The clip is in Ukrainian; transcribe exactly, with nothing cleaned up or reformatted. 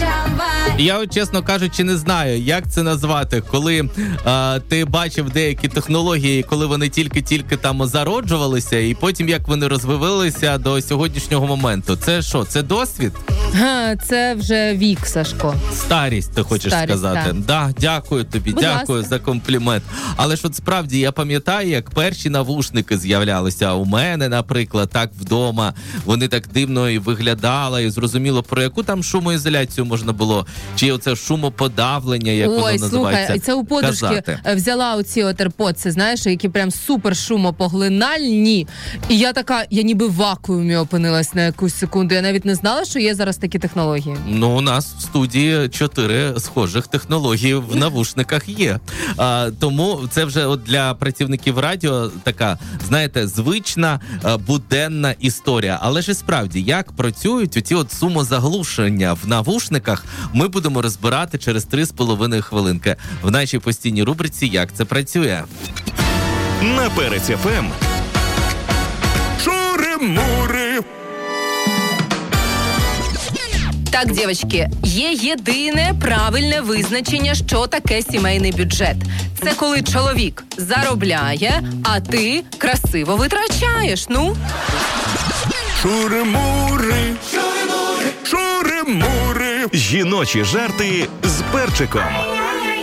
Я, от, чесно кажучи, не знаю, як це назвати, коли а, ти бачив деякі технології, коли вони тільки-тільки там зароджувалися, і потім як вони розвивалися до сьогоднішнього моменту. Це що, це досвід? Га, це вже вік, Сашко. Старість, ти хочеш Старість, сказати. так. Да, дякую тобі, Будь дякую ласка. за комплімент. Але ж от справді я пам'ятаю, як перші навушники з'являлися у мене, наприклад, так вдома. Вони так дивно і виглядали, і зрозуміло, про яку там шумоізоляцію можна було, чи оце шумоподавлення, як Ой, воно називається. слухай, це у подружки казати. взяла оці от AirPods, знаєш, які прям супер шумопоглинальні. І я така, я ніби в вакуумі опинилась на якусь секунду. Я навіть не знала, що є зараз такі технології. Ну, у нас в студії чотири схожих технології в навушниках є. А, тому це вже от для працівників радіо така, знаєте, звична а, буденна історія. Але ж і справді, як працюють оці от шумозаглушення в навушниках, ми будемо розбирати через три з половиною хвилинки в нашій постійній рубриці «Як це працює». На Перець еф ем. Шури-мури. Так, дівчатки, є єдине правильне визначення, що таке сімейний бюджет. Це коли чоловік заробляє, а ти красиво витрачаєш, ну. Шури-мури. Шури-мури. Шури-мури. Жіночі жарти з перчиком.